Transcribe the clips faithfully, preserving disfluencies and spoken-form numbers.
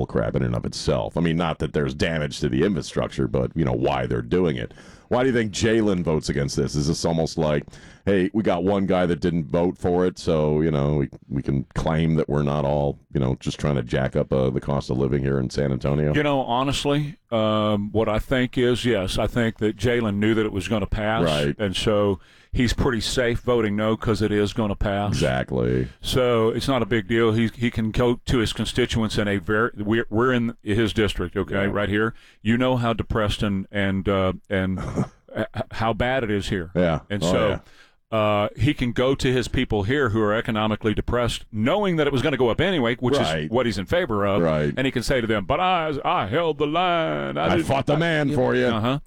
bullcrap in and of itself. I mean, not that there's damage to the infrastructure, but, you know, why they're doing it. Why do you think Jalen votes against this? Is this almost like, hey, we got one guy that didn't vote for it, so, you know, we, we can claim that we're not all, you know, just trying to jack up uh, the cost of living here in San Antonio? You know, honestly, um, what I think is, yes, I think that Jalen knew that it was going to pass. Right. And so he's pretty safe voting no because it is going to pass. Exactly. So it's not a big deal. He he can go to his constituents in a very we're we're in his district, okay, yeah. right here. You know how depressed and and uh, and how bad it is here. Yeah. And oh, so yeah. Uh, he can go to his people here who are economically depressed, knowing that it was going to go up anyway, which right. is what he's in favor of. Right. And he can say to them, "But I, I held the line. I, I fought the man I, for you." Uh-huh.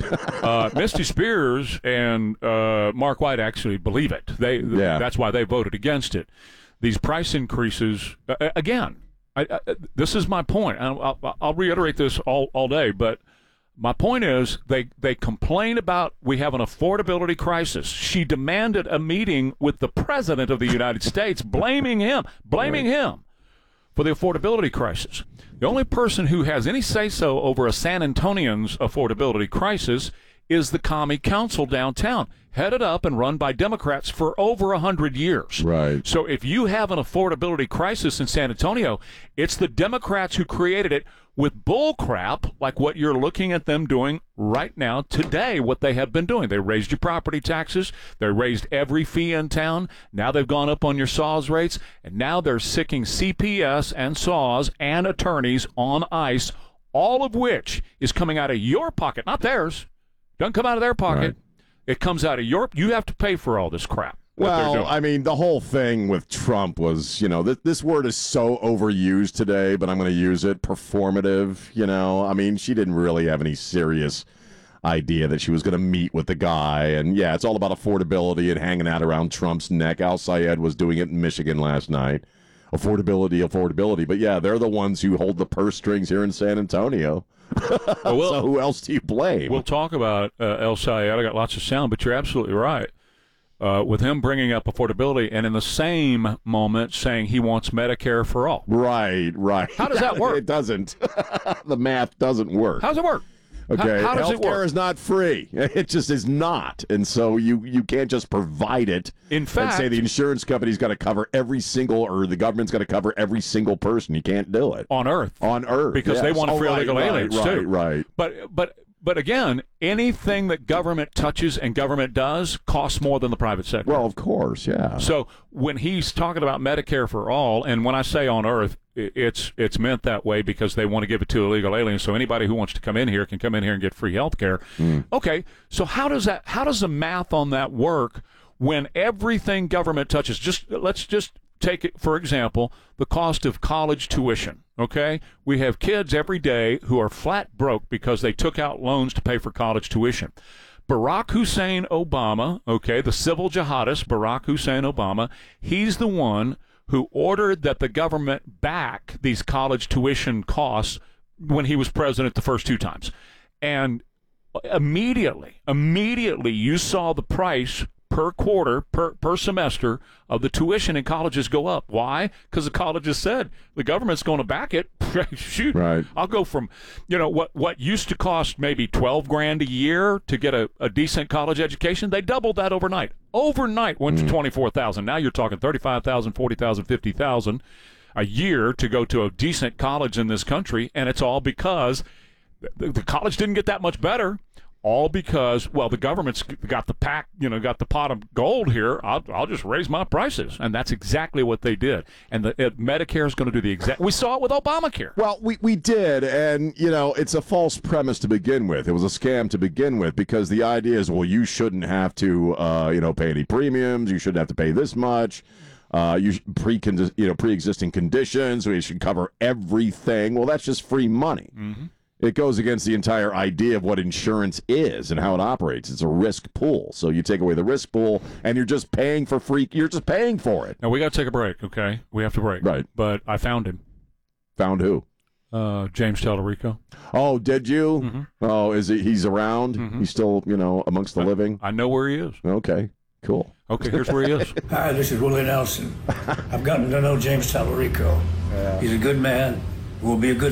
uh, Misty Spears and uh, Mark White actually believe it. They, yeah. That's why they voted against it. These price increases, uh, again, I, I, this is my point. I'll, I'll, I'll reiterate this all, all day, but my point is they, they complain about we have an affordability crisis. She demanded a meeting with the President of the United States, blaming him, blaming right. him for the affordability crisis. The only person who has any say-so over a San Antonian's affordability crisis is the Commie Council downtown, headed up and run by Democrats for over a hundred years. Right. So if you have an affordability crisis in San Antonio, it's the Democrats who created it with bull crap like what you're looking at them doing right now today, what they have been doing. They raised your property taxes. They raised every fee in town. Now they've gone up on your S A W S rates, and now they're sicking C P S and S A W S and attorneys on ice, all of which is coming out of your pocket, not theirs. Doesn't come out of their pocket. Right. It comes out of your – you have to pay for all this crap. Well, I mean, the whole thing with Trump was, you know, th- this word is so overused today, but I'm going to use it, performative, you know. I mean, she didn't really have any serious idea that she was going to meet with the guy. And, yeah, it's all about affordability and hanging out around Trump's neck. Al Sayed was doing it in Michigan last night. Affordability, affordability. But, yeah, they're the ones who hold the purse strings here in San Antonio. Well, we'll, so who else do you blame? We'll talk about uh, El Sayed. I got lots of sound, but you're absolutely right. Uh, with him bringing up affordability and in the same moment saying he wants Medicare for all. Right, right. How does that work? It doesn't. The math doesn't work. How does it work? Okay, how, how does it work? Healthcare is not free. It just is not, and so you you can't just provide it. In fact, and say the insurance company's got to cover every single, or the government's got to cover every single person. You can't do it on Earth. On Earth, because yes. they want oh, free right, illegal right, aliens right, too. Right, right. But but but again, anything that government touches and government does costs more than the private sector. Well, of course, yeah. So when he's talking about Medicare for all, and when I say on Earth, it's it's meant that way because they want to give it to illegal aliens. So anybody who wants to come in here can come in here and get free health care. Mm. Okay, so how does that? How does the math on that work when everything government touches? Just let's just take it for example, the cost of college tuition. Okay, we have kids every day who are flat broke because they took out loans to pay for college tuition. Barack Hussein Obama, okay, the civil jihadist Barack Hussein Obama, he's the one who ordered that the government back these college tuition costs when he was president the first two times. And immediately, immediately you saw the price per quarter, per, per semester of the tuition in colleges go up. Why? Because the colleges said the government's going to back it. Shoot, right. I'll go from, you know, what, what used to cost maybe twelve grand a year to get a, a decent college education, they doubled that overnight. Overnight went mm. to twenty-four thousand. Now you're talking thirty-five thousand, forty thousand, fifty thousand a year to go to a decent college in this country, and it's all because the, the college didn't get that much better. All because, well, the government's got the pack, you know, got the pot of gold here. I'll, I'll just raise my prices, and that's exactly what they did. And the it, Medicare is going to do the exact. We saw it with Obamacare. Well, we we did, and you know, it's a false premise to begin with. It was a scam to begin with because the idea is, well, you shouldn't have to, uh, you know, pay any premiums. You shouldn't have to pay this much. Uh, you pre you know pre-existing conditions. So you should cover everything. Well, that's just free money. Mm-hmm. It goes against the entire idea of what insurance is and how it operates. It's a risk pool. So you take away the risk pool, and you're just paying for free. You're just paying for it. Now, we got to take a break, okay? We have to break. Right. But I found him. Found who? Uh, James Tallarico. Oh, did you? Mm-hmm. Oh, is he? He's around? Mm-hmm. He's still, you know, amongst the I, living? I know where he is. Okay, cool. Okay, here's where he is. Hi, this is Willie Nelson. I've gotten to know James Tallarico. Yeah. He's a good man, who will be a good